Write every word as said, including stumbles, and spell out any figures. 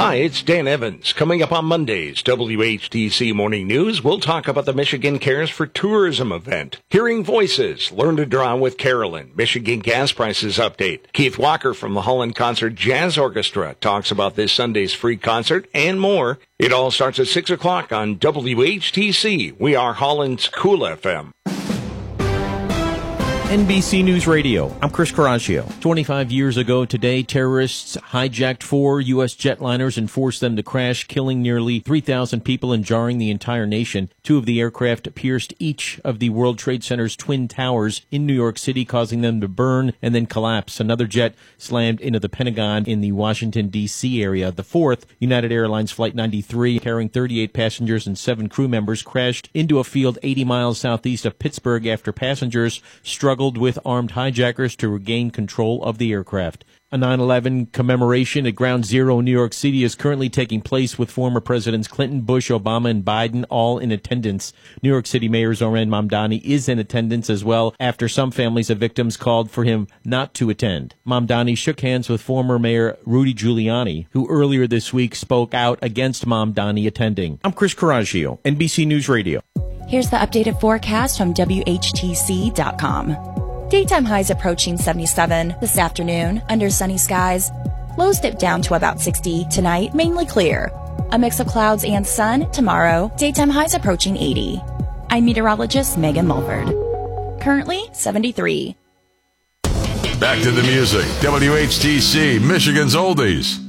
Hi, it's Dan Evans. Coming up on Monday's W H T C Morning News, we'll talk about the Michigan Cares for Tourism event. Hearing Voices, Learn to Draw with Carolyn, Michigan gas prices update. Keith Walker from the Holland Concert Jazz Orchestra talks about this Sunday's free concert and more. It all starts at six o'clock on W H T C. We are Holland's Cool F M. N B C News Radio, I'm Chris Coraggio. twenty-five years ago today, terrorists hijacked four U S jetliners and forced them to crash, killing nearly three thousand people and jarring the entire nation. Two of the aircraft pierced each of the World Trade Center's twin towers in New York City, causing them to burn and then collapse. Another jet slammed into the Pentagon in the Washington, D C area. The fourth, United Airlines Flight ninety-three, carrying thirty-eight passengers and seven crew members, crashed into a field eighty miles southeast of Pittsburgh after passengers struggled with armed hijackers to regain control of the aircraft. A nine eleven commemoration at Ground Zero in New York City is currently taking place with former Presidents Clinton, Bush, Obama, and Biden all in attendance. New York City Mayor Zohran Mamdani is in attendance as well after some families of victims called for him not to attend. Mamdani shook hands with former Mayor Rudy Giuliani, who earlier this week spoke out against Mamdani attending. I'm Chris Coraggio, N B C News Radio. Here's the updated forecast from W H T C dot com. Daytime highs approaching seventy-seven this afternoon under sunny skies. Lows dip down to about sixty tonight, mainly clear. A mix of clouds and sun tomorrow. Daytime highs approaching eighty. I'm meteorologist Megan Mulford. Currently seventy-three. Back to the music. W H T C, Michigan's Oldies.